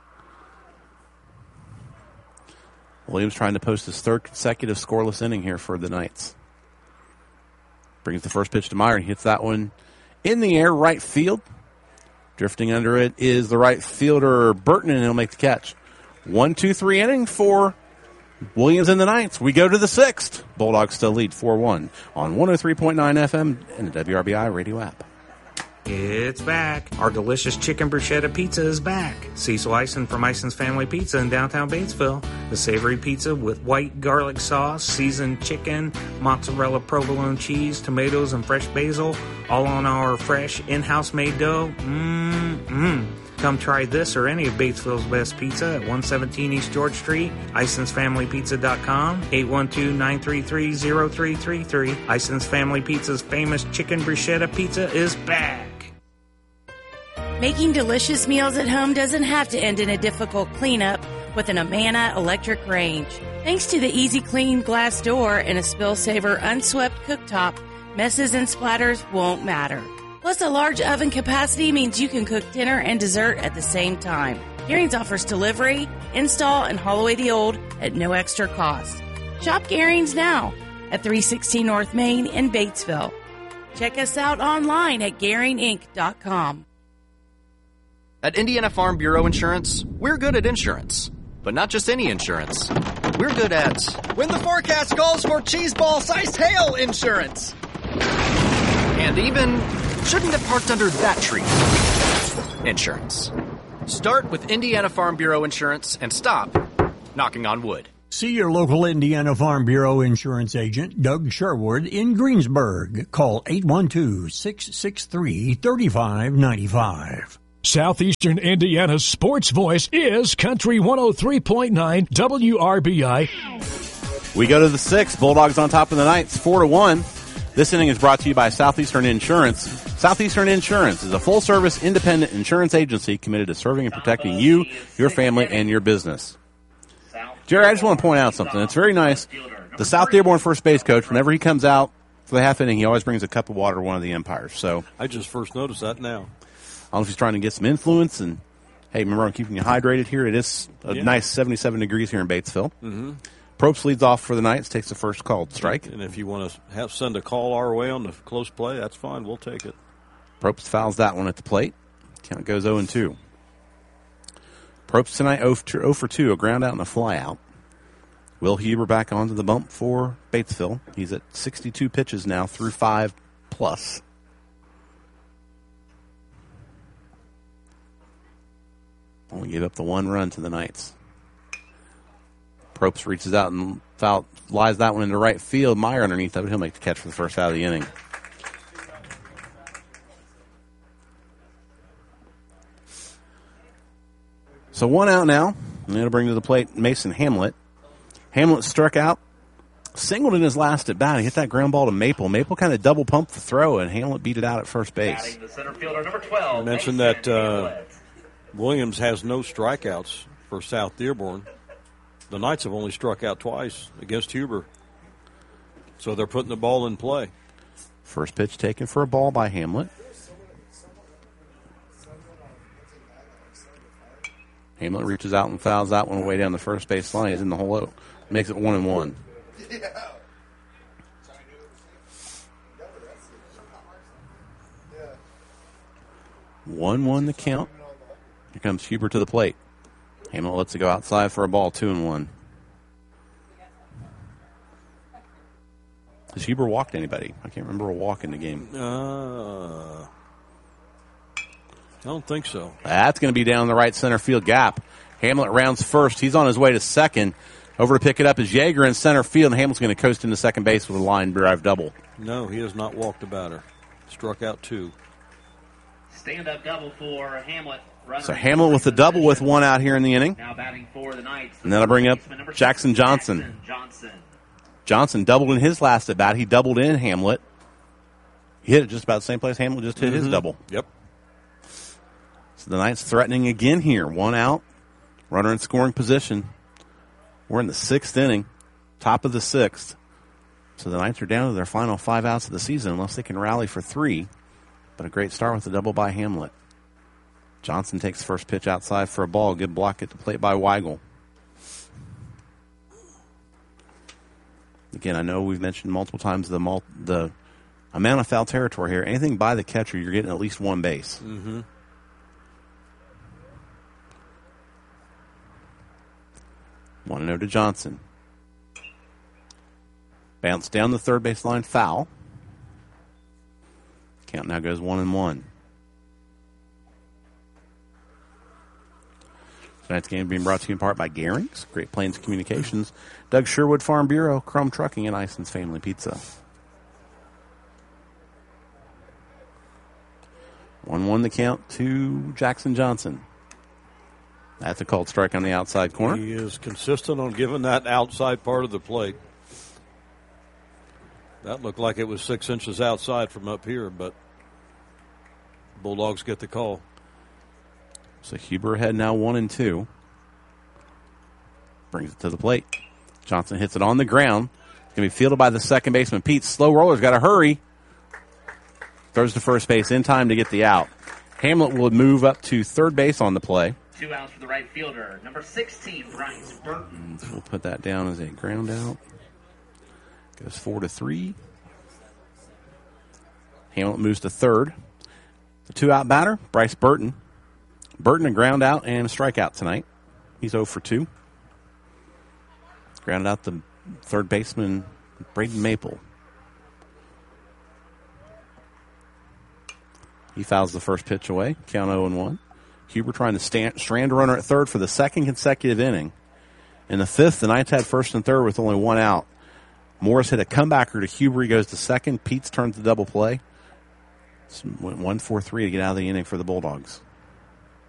Williams trying to post his third consecutive scoreless inning here for the Knights. Brings the first pitch to Meyer and hits that one in the air, right field. Drifting under it is the right fielder Burton, and he'll make the catch. One, two, three inning for Williams and the Knights. We go to the sixth. Bulldogs still lead four one on one oh three point nine F M and the W R B I radio app.
It's back. Our delicious chicken bruschetta pizza is back. Cecil Eisen from Eisen's Family Pizza in downtown Batesville. The savory pizza with white garlic sauce, seasoned chicken, mozzarella provolone cheese, tomatoes, and fresh basil, all on our fresh in-house made dough. Mmm-mmm. Come try this or any of Batesville's best pizza at one seventeen East George Street, Eisens Family Pizza dot com, eight one two, nine three three, zero three three three. Eisens Family Pizza's famous chicken bruschetta pizza is back.
Making delicious meals at home doesn't have to end in a difficult cleanup with an Amana electric range. Thanks to the easy clean glass door and a spill saver unswept cooktop, messes and splatters won't matter. Plus, a large oven capacity means you can cook dinner and dessert at the same time. Gearing's offers delivery, install, and haul away the old at no extra cost. Shop Gearing's now at three sixteen North Main in Batesville. Check us out online at Garing Inc dot com.
At Indiana Farm Bureau Insurance, we're good at insurance. But not just any insurance. We're good at when the forecast calls for cheese ball-sized hail insurance. And even shouldn't have parked under that tree insurance. Start with Indiana Farm Bureau Insurance and stop knocking on wood.
See your local Indiana Farm Bureau insurance agent, Doug Sherwood, in Greensburg. Call eight one two, six six three, three five nine five.
Southeastern Indiana's sports voice is Country one oh three point nine W R B I.
We go to the sixth. Bulldogs on top of the Knights, four to one. This inning is brought to you by Southeastern Insurance. Southeastern Insurance is a full-service, independent insurance agency committed to serving and protecting you, your family, and your business. Jerry, I just want to point out something. It's very nice. The South Dearborn first base coach, whenever he comes out for the half inning, he always brings a cup of water to one of the umpires. So
I just first noticed that now.
I don't know if he's trying to get some influence. And, hey, remember, I'm keeping you hydrated here. It is a
yeah.
nice seventy-seven degrees here in Batesville.
Mm-hmm.
Probst leads off for the Knights, takes the first called strike.
And if you want to have send a call our way on the close play, that's fine. We'll take it.
Probst fouls that one at the plate. Count goes oh and two. Probst tonight oh for two, a ground out and a fly out. Will Huber back onto the bump for Batesville. He's at sixty-two pitches now through five plus. Only gave up the one run to the Knights. Probst reaches out and foul, flies that one into right field. Meyer underneath of it. He'll make the catch for the first out of the inning. So one out now. I'm going to bring to the plate Mason Hamlet. Hamlet struck out, singled in his last at bat. He hit that ground ball to Maple. Maple kind of double pumped the throw, and Hamlet beat it out at first base.
The center fielder, number twelve.
I mentioned that uh, Williams has no strikeouts for South Dearborn. The Knights have only struck out twice against Huber. So they're putting the ball in play.
First pitch taken for a ball by Hamlet. Hamlet reaches out and fouls that one away down the first base line. He's in the hole. Makes it one and one. One one the count. Here comes Huber to the plate. Hamlet lets it go outside for a ball, two and one. Has Huber walked anybody? I can't remember a walk in the game.
Uh, I don't think so.
That's going to be down the right center field gap. Hamlet rounds first. He's on his way to second. Over to pick it up is Yeager in center field, and Hamlet's going to coast into second base with a line drive double.
No, he has not walked a batter. Struck out two.
Stand-up double for Hamlet.
So Hamlet with the double with one out here in the inning.
Now batting for the Knights.
And then I'll bring up Jackson Johnson.
Jackson Johnson.
Johnson doubled in his last at bat. He doubled in Hamlet. He hit it just about the same place Hamlet just hit mm-hmm. his double.
Yep.
So the Knights threatening again here. One out. Runner in scoring position. We're in the sixth inning. Top of the sixth. So the Knights are down to their final five outs of the season unless they can rally for three. But a great start with a double by Hamlet. Johnson takes the first pitch outside for a ball. Good block at the plate by Weigel. Again, I know we've mentioned multiple times the mul- the amount of foul territory here. Anything by the catcher, you're getting at least one base.
Mm-hmm.
one and oh to Johnson. Bounce down the third base line, foul. Count now goes one and one. Tonight's game being brought to you in part by Garing's, Great Plains Communications, Doug Sherwood Farm Bureau, Crum Trucking, and Ison's Family Pizza. one one the count to Jackson Johnson. That's a called strike on the outside corner.
He is consistent on giving that outside part of the plate. That looked like it was six inches outside from up here, but Bulldogs get the call.
So Huber ahead now one and two. Brings it to the plate. Johnson hits it on the ground. It's going to be fielded by the second baseman, Pete. Slow roller's got to hurry. Throws to first base in time to get the out. Hamlet will move up to third base on the play.
Two outs for the right fielder. Number sixteen, Bryce Burton.
So we'll put that down as a ground out. Goes four to three. Hamlet moves to third. The two-out batter, Bryce Burton. Burton a ground out and a strikeout tonight. He's oh for two. Grounded out the third baseman, Braden Maple. He fouls the first pitch away. Count oh and one. Huber trying to stand, strand a runner at third for the second consecutive inning. In the fifth, the Knights had first and third with only one out. Morris hit a comebacker to Huber. He goes to second. Peets turns the double play. Went one four three to get out of the inning for the Bulldogs.